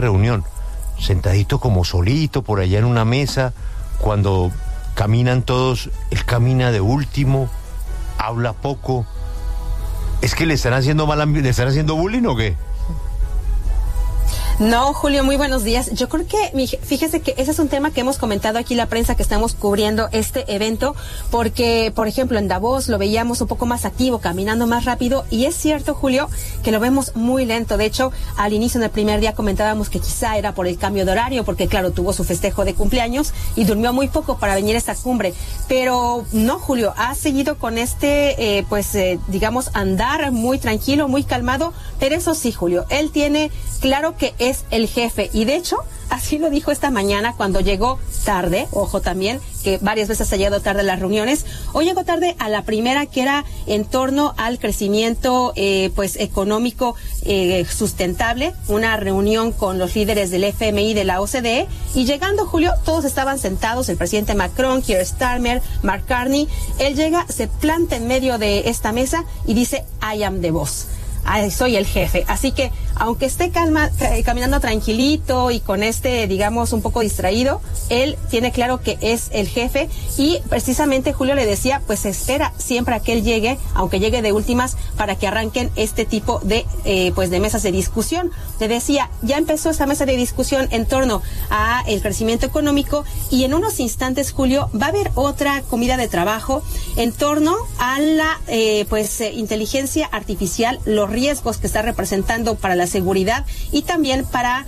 reunión? Sentadito como solito por allá en una mesa, cuando caminan todos, él camina de último, habla poco. ¿Es que le están haciendo bullying o qué? No, Julio, muy buenos días. Yo creo que, fíjese que ese es un tema que hemos comentado aquí la prensa que estamos cubriendo este evento, porque, por ejemplo, en Davos lo veíamos un poco más activo, caminando más rápido, y es cierto, Julio, que lo vemos muy lento. De hecho, al inicio, en el primer día, comentábamos que quizá era por el cambio de horario, porque, claro, tuvo su festejo de cumpleaños y durmió muy poco para venir a esta cumbre. Pero no, Julio, ha seguido con digamos, andar muy tranquilo, muy calmado, pero eso sí, Julio, él tiene claro que es el jefe, y de hecho así lo dijo esta mañana cuando llegó tarde. Ojo también que varias veces ha llegado tarde a las reuniones. Hoy llegó tarde a la primera, que era en torno al crecimiento económico sustentable, una reunión con los líderes del FMI, de la OCDE, y llegando, Julio, todos estaban sentados, el presidente Macron, Keir Starmer, Mark Carney. Él llega, se planta en medio de esta mesa y dice: I am the boss. Soy el jefe. Así que, aunque esté caminando tranquilito y con digamos, un poco distraído, él tiene claro que es el jefe, y precisamente Julio le decía, pues se espera siempre a que él llegue, aunque llegue de últimas, para que arranquen este tipo de mesas de discusión. Le decía, ya empezó esta mesa de discusión en torno a el crecimiento económico, y en unos instantes, Julio, va a haber otra comida de trabajo en torno a la inteligencia artificial, los riesgos que está representando para la seguridad, y también para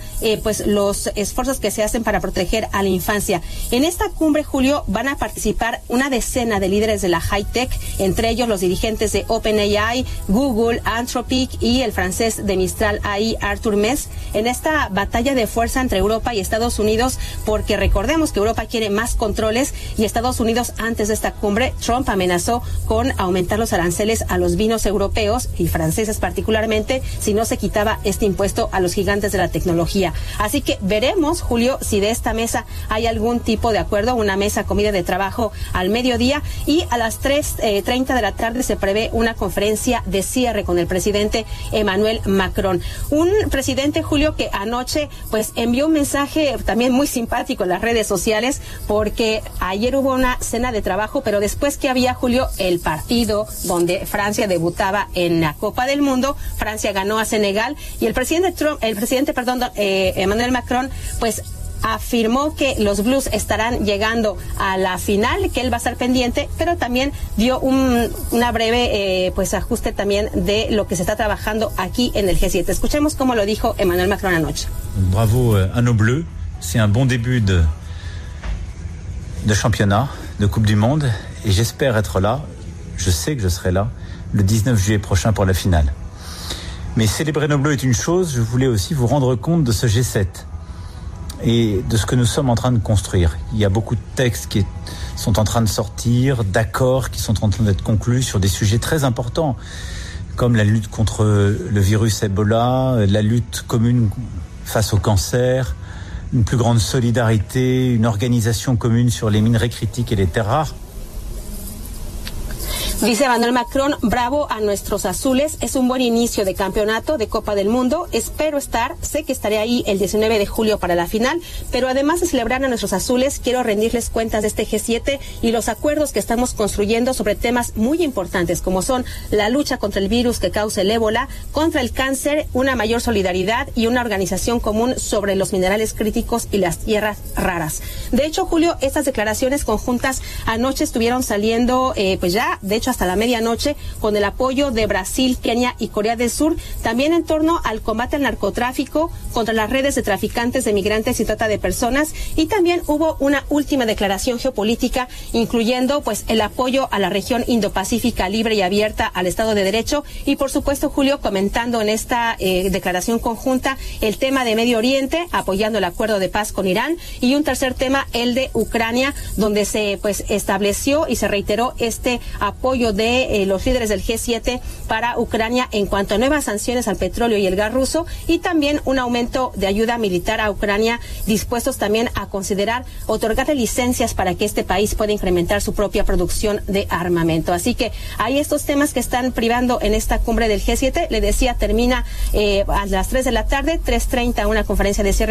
los esfuerzos que se hacen para proteger a la infancia. En esta cumbre, Julio, van a participar una decena de líderes de la high-tech, entre ellos los dirigentes de OpenAI, Google, Anthropic y el francés de Mistral AI, Arthur Mes, en esta batalla de fuerza entre Europa y Estados Unidos, porque recordemos que Europa quiere más controles, y Estados Unidos, antes de esta cumbre, Trump amenazó con aumentar los aranceles a los vinos europeos y franceses particularmente, si no se quitaba este impuesto a los gigantes de la tecnología. Así que veremos, Julio, si de esta mesa hay algún tipo de acuerdo, una mesa comida de trabajo al mediodía, y a las 3:30 de la tarde se prevé una conferencia de cierre con el presidente Emmanuel Macron. Un presidente, Julio, que anoche envió un mensaje también muy simpático en las redes sociales, porque ayer hubo una cena de trabajo, pero después que había, Julio, el partido donde Francia debutaba en la Copa del Mundo. Francia ganó a Senegal, y el presidente Emmanuel Macron, afirmó que los Blues estarán llegando a la final, que él va a estar pendiente, pero también dio una breve ajuste también de lo que se está trabajando aquí en el G7. Escuchemos cómo lo dijo Emmanuel Macron anoche. Bravo à nos Bleus, c'est un bon début de championnat, de Coupe du Monde, et j'espère être là, je sais que je serai là, le 19 juillet prochain pour la finale. Mais célébrer nos Bleus est une chose, je voulais aussi vous rendre compte de ce G7 et de ce que nous sommes en train de construire. Il y a beaucoup de textes qui sont en train de sortir, d'accords qui sont en train d'être conclus sur des sujets très importants, comme la lutte contre le virus Ebola, la lutte commune face au cancer, une plus grande solidarité, une organisation commune sur les minerais critiques et les terres rares. Dice Emmanuel Macron: bravo a nuestros azules, es un buen inicio de campeonato de Copa del Mundo, espero sé que estaré ahí el 19 de julio para la final, pero además de celebrar a nuestros azules, quiero rendirles cuentas de este G7 y los acuerdos que estamos construyendo sobre temas muy importantes, como son la lucha contra el virus que causa el ébola, contra el cáncer, una mayor solidaridad y una organización común sobre los minerales críticos y las tierras raras. De hecho, Julio, estas declaraciones conjuntas anoche estuvieron saliendo, de hecho, hasta la medianoche, con el apoyo de Brasil, Kenia y Corea del Sur, también en torno al combate al narcotráfico, contra las redes de traficantes de migrantes y trata de personas, y también hubo una última declaración geopolítica, incluyendo el apoyo a la región Indo-Pacífica libre y abierta al Estado de Derecho, y por supuesto, Julio, comentando en esta declaración conjunta el tema de Medio Oriente, apoyando el acuerdo de paz con Irán, y un tercer tema, el de Ucrania, donde se estableció y se reiteró este apoyo de los líderes del G7 para Ucrania en cuanto a nuevas sanciones al petróleo y el gas ruso, y también un aumento de ayuda militar a Ucrania, dispuestos también a considerar otorgarle licencias para que este país pueda incrementar su propia producción de armamento. Así que hay estos temas que están privando en esta cumbre del G7. Le decía, termina a las 3 de la tarde, 3:30, una conferencia de cierre